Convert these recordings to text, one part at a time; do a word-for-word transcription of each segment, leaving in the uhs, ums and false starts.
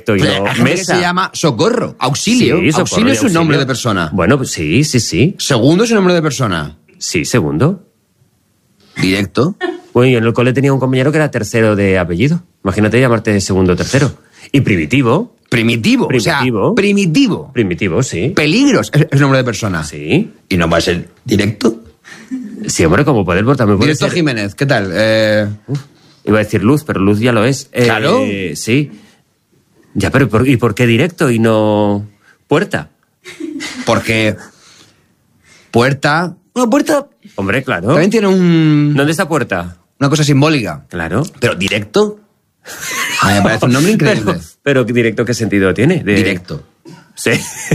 directo y Pero no hay gente mesa. que se llama Socorro, Auxilio. Sí, Socorro Auxilio y es un nombre Auxilio. de persona. Bueno, pues sí, sí, sí. Segundo es un nombre de persona. Sí, segundo. Directo. Bueno, yo en el cole tenía un compañero que era tercero de apellido. Imagínate llamarte segundo o tercero. Y primitivo. Primitivo. Primitivo. O sea, primitivo. Primitivo, sí. Peligros es, es nombre de persona. Sí. Y no va a ser directo. Sí, hombre, como poder, pues también puede Directo ser... Jiménez, ¿qué tal? Eh... Iba a decir Luz, pero Luz ya lo es. Eh, Claro. Sí. Ya, pero ¿por, ¿y por qué directo y no puerta? Porque puerta... Bueno, puerta Hombre, claro. también tiene un, ¿Dónde está puerta? una cosa simbólica. Claro. Pero directo... A mí me parece un nombre increíble. Pero, pero directo, ¿qué sentido tiene? De- Directo. Sí.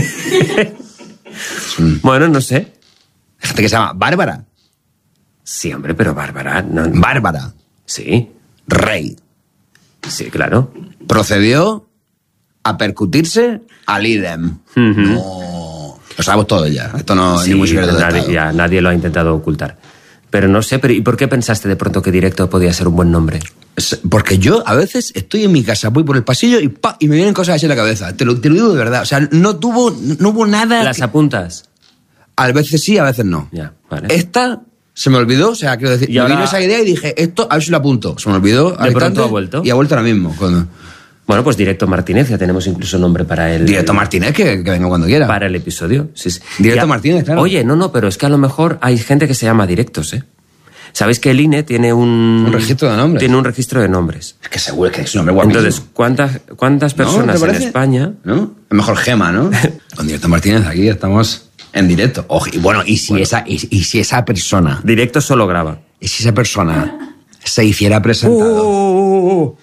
Bueno, no sé. Hay gente que se llama Bárbara. Sí, hombre, pero Bárbara, no. Bárbara. Sí, Rey. sí, claro. Procedió a percutirse al idem. Ujú. No. Lo sabemos todo ya. Esto no es Sí, ningún secreto de nadie, Estado. ya, nadie lo ha intentado ocultar. Pero no sé, pero ¿y por qué pensaste de pronto que directo podía ser un buen nombre? Es- Porque yo a veces estoy en mi casa, voy por el pasillo y pa, y me vienen cosas así en la cabeza. Te lo, te lo digo de verdad. O sea, no tuvo, no hubo nada. ¿Las que- apuntas? A veces sí, a veces no. Ya, vale. Esta se me olvidó, o sea, quiero decir, Y me ahora- vino esa idea y dije, esto, a ver si lo apunto. Se me olvidó. al pronto instante ha vuelto. Y ha vuelto ahora mismo. Cuando... Bueno, pues Directo Martínez, ya tenemos incluso nombre para el... Directo Martínez, que, que venga cuando quiera. Para el episodio. Sí, sí. Directo Martínez, claro. Oye, no, no, pero es que a lo mejor hay gente que se llama Directos, ¿eh? ¿Sabéis que el I N E tiene un... Un registro de nombres. Tiene un registro de nombres. Es que seguro que es un nombre guapísimo. Entonces, ¿cuántas, cuántas ¿No? personas ¿Te en parece? España... ¿No? Es mejor Gema, ¿no? Con Directo Martínez aquí estamos en directo. Ojo, y bueno, y si, Esa, y, y si esa persona, Directo solo graba. y si esa persona se hiciera presentado. Uh,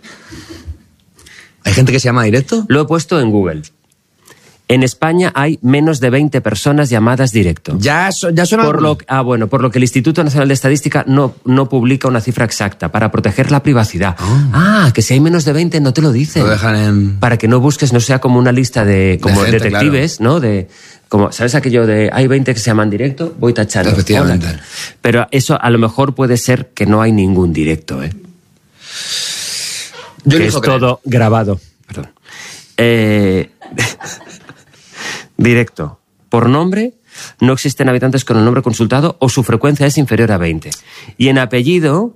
¿Hay gente que se llama directo? Lo he puesto en Google. En España hay menos de veinte personas llamadas Directo. Ya, so- ya son Por lo, algunos. ah, bueno, por lo que el Instituto Nacional de Estadística no, no publica una cifra exacta para proteger la privacidad. Ah, que si hay menos de veinte no te lo dicen. Lo dejan en... Para que no busques, no sea como una lista de como gente, detectives, ¿no? De como ¿sabes aquello de hay veinte que se llaman directo? Voy tachando. Efectivamente. Hola. Pero eso a lo mejor puede ser que no hay ningún directo, ¿eh? Yo que elijo es creer. todo grabado. Perdón. Eh, directo. Por nombre, no existen habitantes con el nombre consultado o su frecuencia es inferior a veinte. Y en apellido,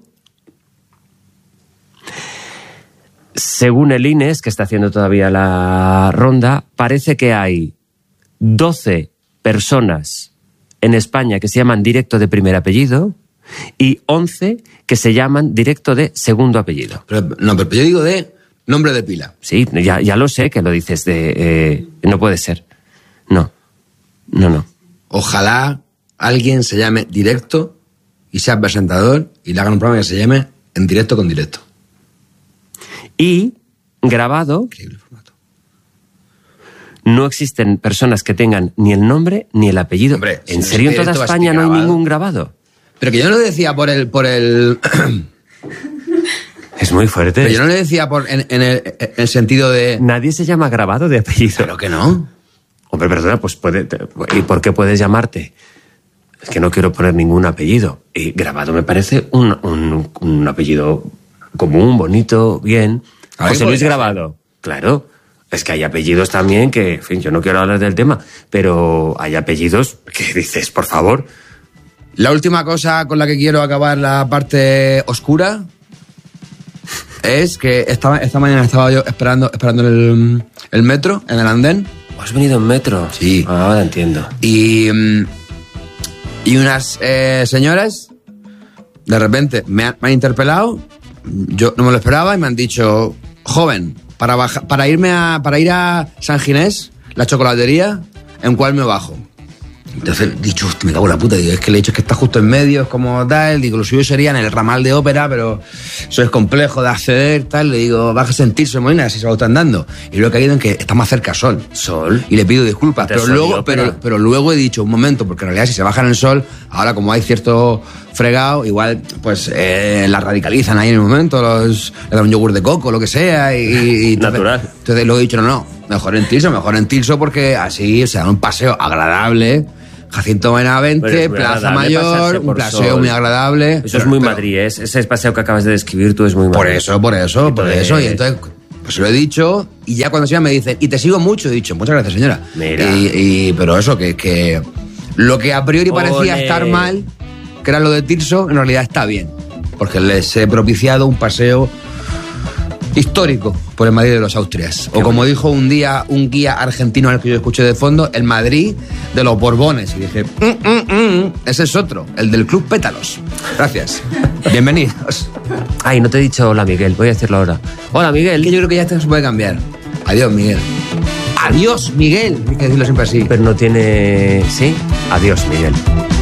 según el I N E S, que está haciendo todavía la ronda, parece que hay doce personas en España que se llaman Directo de primer apellido y once que se llaman Directo de segundo apellido. Pero, no, pero yo digo de nombre de pila. Sí, ya, ya lo sé que lo dices de... eh, no puede ser. No. No, no. Ojalá alguien se llame directo y sea presentador y le hagan un programa que se llame En Directo con Directo. Y grabado, Increíble formato. no existen personas que tengan ni el nombre ni el apellido. Hombre, si ¿En no serio es en toda directo, va a ser España no hay grabado. ningún grabado? Pero que yo no lo decía por el... Por el Es muy fuerte. pero yo no le decía por, en, en el, en el sentido de... Nadie se llama grabado de apellido. Pero que no. Hombre, perdona, pues puede... te- ¿Y por qué puedes llamarte? Es que no quiero poner ningún apellido. Y grabado me parece un, un, un apellido común, bonito, bien. Ahora José que Luis podría Grabado, claro. Es que hay apellidos también que, en fin, yo no quiero hablar del tema, pero hay apellidos que dices, por favor. La última cosa con la que quiero acabar la parte oscura es que esta, esta mañana estaba yo esperando, esperando el, el metro, en el andén, ¿Has venido en metro? Sí. Ah, ahora entiendo. y, mm, y unas eh, señoras de repente me han, me han interpelado, yo no me lo esperaba y me han dicho, joven, para, baja- para, irme a, para ir a San Ginés, la chocolatería, ¿en cuál me bajo? Entonces he dicho, hostia, me cago en la puta. Digo, es que le he dicho es que está justo en medio, es como tal. Digo, lo suyo sería en el ramal de ópera, pero eso es complejo de acceder, tal. Le digo, bájese en Tirso, Molina, si se lo están dando. Y luego he caído en que está más cerca Sol. Sol. Y le pido disculpas. De Pero Sol y luego, ópera. pero, pero luego he dicho, un momento, porque en realidad si se bajan el Sol, ahora como hay cierto fregado, igual pues eh, la radicalizan ahí en el momento, los, le dan un yogur de coco, lo que sea. Y, y entonces- Natural. Entonces luego he dicho, no, no, mejor en Tirso, mejor en Tirso, porque así se da un paseo agradable. Jacinto Benavente, Pero es muy Plaza agradable Mayor, pasarse un por paseo Sol. muy agradable. Eso Pero- es muy pero- Madrid, ¿eh? Ese paseo que acabas de describir tú es muy Madrid. Por eso, por eso, por Entonces- eso. Y entonces Pues se lo he dicho y ya cuando se me dicen, y te sigo mucho, he dicho, muchas gracias, señora. Mira. Y, y, pero eso, que, que lo que a priori parecía Ole. estar mal, que era lo de Tirso, en realidad está bien. Porque les he propiciado un paseo histórico por el Madrid de los Austrias. O como dijo un día un guía argentino al que yo escuché de fondo, el Madrid de los Borbones. Y dije, mm, mm, mm, ese es otro, el del Club Pétalos. Gracias. Bienvenidos. Ay, no te he dicho hola, Miguel. Voy a decirlo ahora. Hola, Miguel. Que yo creo que ya esto se puede cambiar. Adiós, Miguel. Adiós, Miguel. Hay que decirlo siempre así. Pero no tiene... ¿Sí? Adiós, Miguel.